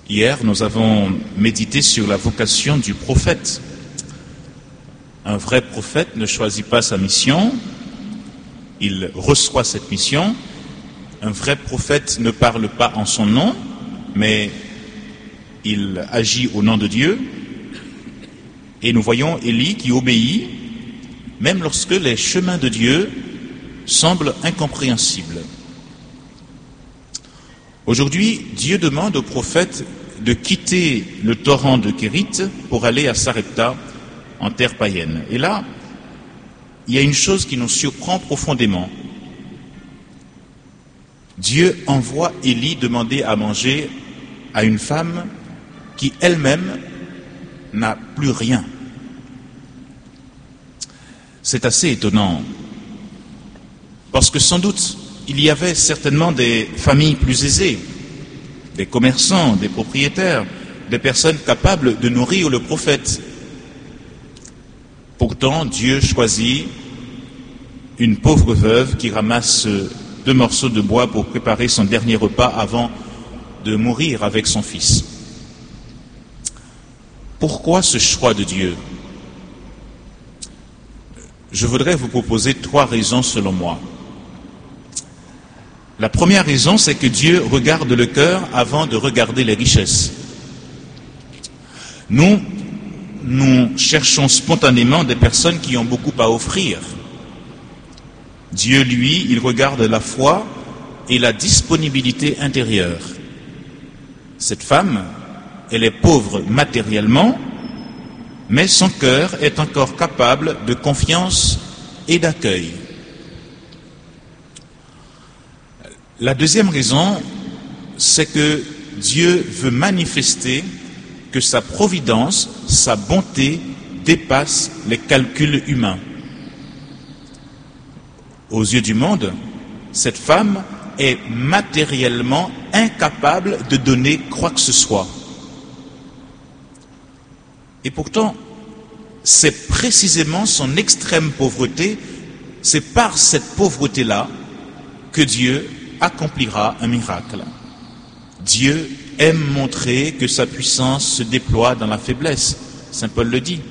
Hier, nous avons médité sur la vocation du prophète. Un vrai prophète ne choisit pas sa mission, il reçoit cette mission. Un vrai prophète ne parle pas en son nom, mais il agit au nom de Dieu. Et nous voyons Élie qui obéit, même lorsque les chemins de Dieu semblent incompréhensibles. Aujourd'hui, Dieu demande au prophète de quitter le torrent de Kérith pour aller à Sarepta, en terre païenne. Et là, il y a une chose qui nous surprend profondément. Dieu envoie Élie demander à manger à une femme qui elle-même n'a plus rien. C'est assez étonnant, parce que sans doute, il y avait certainement des familles plus aisées, des commerçants, des propriétaires, des personnes capables de nourrir le prophète. Pourtant, Dieu choisit une pauvre veuve qui ramasse 2 morceaux de bois pour préparer son dernier repas avant de mourir avec son fils. Pourquoi ce choix de Dieu? Je voudrais vous proposer 3 raisons selon moi. La première raison, c'est que Dieu regarde le cœur avant de regarder les richesses. Nous cherchons spontanément des personnes qui ont beaucoup à offrir. Dieu, lui, il regarde la foi et la disponibilité intérieure. Cette femme, elle est pauvre matériellement, mais son cœur est encore capable de confiance et d'accueil. La deuxième raison, c'est que Dieu veut manifester que sa providence, sa bonté dépasse les calculs humains. Aux yeux du monde, cette femme est matériellement incapable de donner quoi que ce soit. Et pourtant, c'est précisément son extrême pauvreté, c'est par cette pauvreté-là que Dieu accomplira un miracle. Dieu aime montrer que sa puissance se déploie dans la faiblesse. Saint Paul le dit.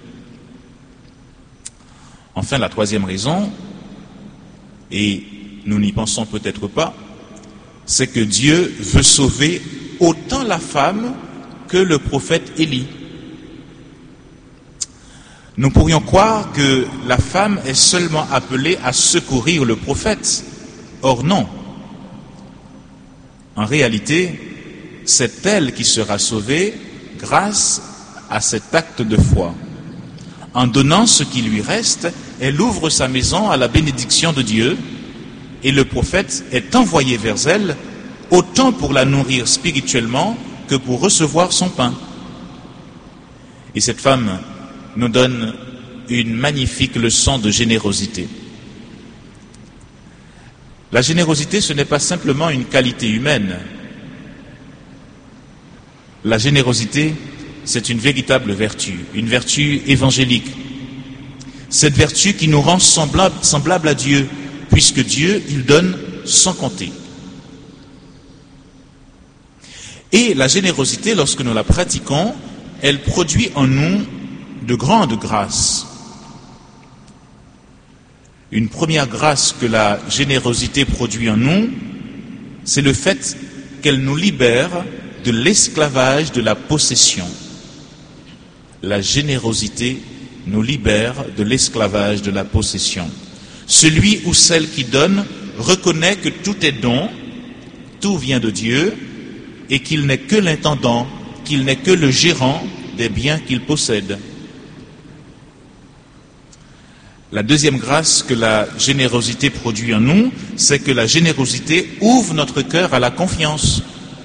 Enfin, la troisième raison, et nous n'y pensons peut-être pas, c'est que Dieu veut sauver autant la femme que le prophète Élie. Nous pourrions croire que la femme est seulement appelée à secourir le prophète. Or non. En réalité, c'est elle qui sera sauvée grâce à cet acte de foi. En donnant ce qui lui reste, elle ouvre sa maison à la bénédiction de Dieu et le prophète est envoyé vers elle autant pour la nourrir spirituellement que pour recevoir son pain. Et cette femme nous donne une magnifique leçon de générosité. La générosité, ce n'est pas simplement une qualité humaine. La générosité, c'est une véritable vertu, une vertu évangélique. Cette vertu qui nous rend semblables à Dieu, puisque Dieu, il donne sans compter. Et la générosité, lorsque nous la pratiquons, elle produit en nous de grandes grâces. Une première grâce que la générosité produit en nous, c'est le fait qu'elle nous libère de l'esclavage de la possession. La générosité nous libère de l'esclavage de la possession. Celui ou celle qui donne reconnaît que tout est don, tout vient de Dieu, et qu'il n'est que l'intendant, qu'il n'est que le gérant des biens qu'il possède. La deuxième grâce que la générosité produit en nous, c'est que la générosité ouvre notre cœur à la confiance.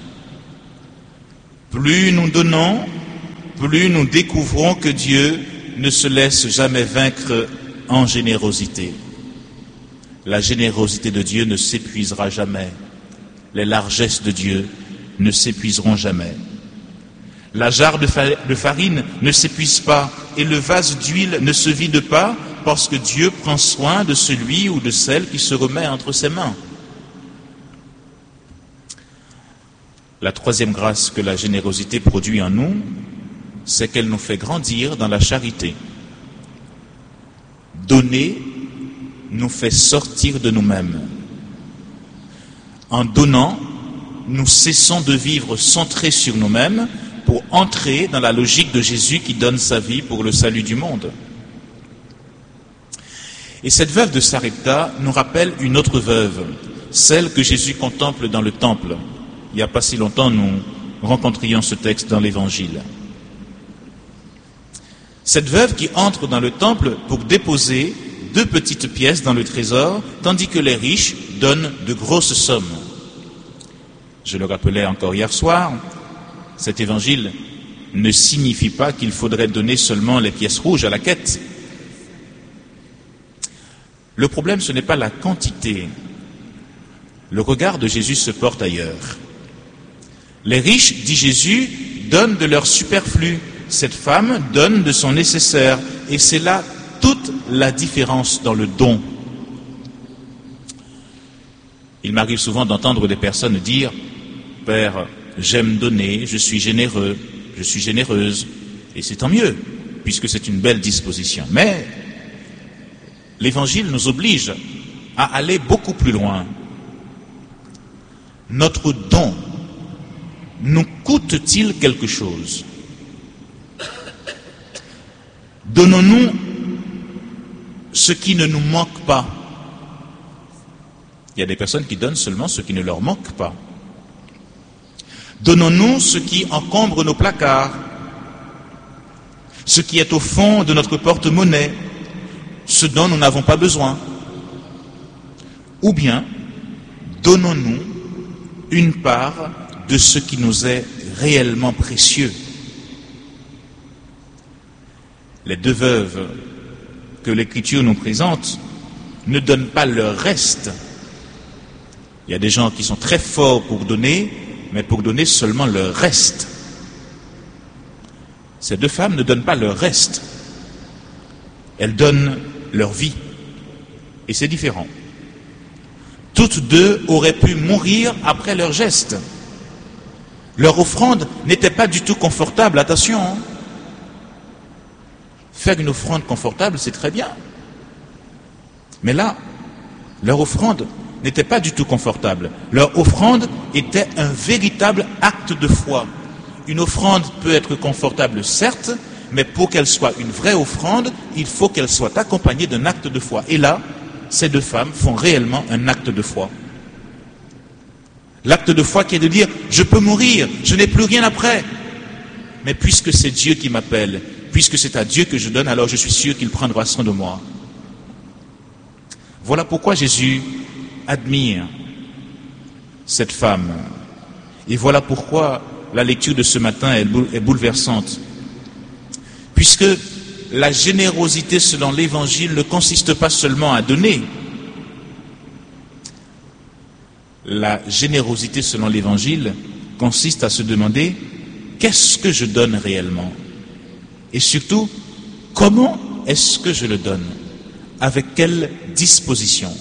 Plus nous donnons, plus nous découvrons que Dieu ne se laisse jamais vaincre en générosité. La générosité de Dieu ne s'épuisera jamais. Les largesses de Dieu ne s'épuiseront jamais. La jarre de farine ne s'épuise pas et le vase d'huile ne se vide pas, parce que Dieu prend soin de celui ou de celle qui se remet entre ses mains. La troisième grâce que la générosité produit en nous, c'est qu'elle nous fait grandir dans la charité. Donner nous fait sortir de nous-mêmes. En donnant, nous cessons de vivre centrés sur nous-mêmes pour entrer dans la logique de Jésus qui donne sa vie pour le salut du monde. Et cette veuve de Sarepta nous rappelle une autre veuve, celle que Jésus contemple dans le temple. Il n'y a pas si longtemps, nous rencontrions ce texte dans l'Évangile. Cette veuve qui entre dans le temple pour déposer 2 petites pièces dans le trésor, tandis que les riches donnent de grosses sommes. Je le rappelais encore hier soir, cet évangile ne signifie pas qu'il faudrait donner seulement les pièces rouges à la quête. Le problème, ce n'est pas la quantité. Le regard de Jésus se porte ailleurs. Les riches, dit Jésus, donnent de leur superflu. Cette femme donne de son nécessaire. Et c'est là toute la différence dans le don. Il m'arrive souvent d'entendre des personnes dire « Père, j'aime donner, je suis généreux, je suis généreuse. » Et c'est tant mieux, puisque c'est une belle disposition. Mais l'Évangile nous oblige à aller beaucoup plus loin. Notre don nous coûte-t-il quelque chose? Donnons-nous ce qui ne nous manque pas. Il y a des personnes qui donnent seulement ce qui ne leur manque pas. Donnons-nous ce qui encombre nos placards, ce qui est au fond de notre porte-monnaie, ce dont nous n'avons pas besoin. Ou bien, donnons-nous une part de ce qui nous est réellement précieux. Les 2 veuves que l'Écriture nous présente ne donnent pas leur reste. Il y a des gens qui sont très forts pour donner, mais pour donner seulement leur reste. Ces 2 femmes ne donnent pas leur reste. Elles donnent leur vie. Et c'est différent. Toutes 2 auraient pu mourir après leur geste. Leur offrande n'était pas du tout confortable, attention. Faire une offrande confortable, c'est très bien. Mais là, leur offrande n'était pas du tout confortable. Leur offrande était un véritable acte de foi. Une offrande peut être confortable, certes, mais pour qu'elle soit une vraie offrande, il faut qu'elle soit accompagnée d'un acte de foi. Et là, ces 2 femmes font réellement un acte de foi. L'acte de foi qui est de dire, je peux mourir, je n'ai plus rien après. Mais puisque c'est Dieu qui m'appelle, puisque c'est à Dieu que je donne, alors je suis sûr qu'il prendra soin de moi. Voilà pourquoi Jésus admire cette femme. Et voilà pourquoi la lecture de ce matin est bouleversante. Puisque la générosité selon l'Évangile ne consiste pas seulement à donner. La générosité selon l'Évangile consiste à se demander qu'est-ce que je donne réellement? Et surtout, comment est-ce que je le donne? Avec quelle disposition?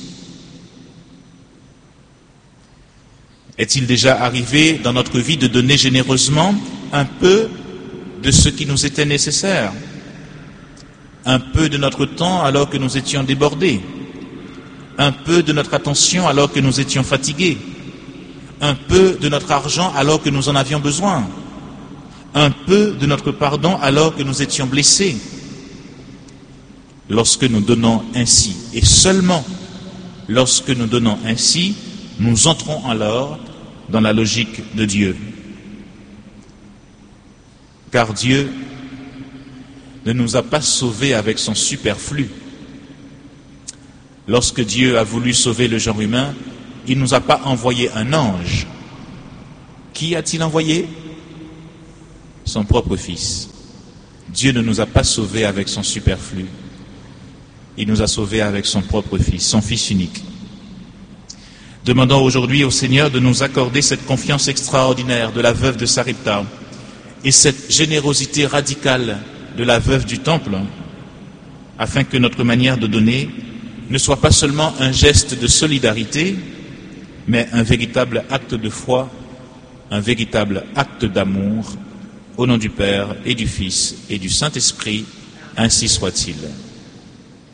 Est-il déjà arrivé dans notre vie de donner généreusement un peu de ce qui nous était nécessaire? Un peu de notre temps alors que nous étions débordés? Un peu de notre attention alors que nous étions fatigués? Un peu de notre argent alors que nous en avions besoin? Un peu de notre pardon alors que nous étions blessés? Lorsque nous donnons ainsi, et seulement lorsque nous donnons ainsi, nous entrons alors dans la logique de Dieu. Car Dieu ne nous a pas sauvés avec son superflu. Lorsque Dieu a voulu sauver le genre humain, il ne nous a pas envoyé un ange. Qui a-t-il envoyé? Son propre Fils. Dieu ne nous a pas sauvés avec son superflu. Il nous a sauvés avec son propre Fils, son Fils unique. Demandons aujourd'hui au Seigneur de nous accorder cette confiance extraordinaire de la veuve de Sarepta et cette générosité radicale de la veuve du temple, afin que notre manière de donner ne soit pas seulement un geste de solidarité, mais un véritable acte de foi un véritable acte d'amour. Au nom du Père et du Fils et du Saint-Esprit, ainsi soit-il.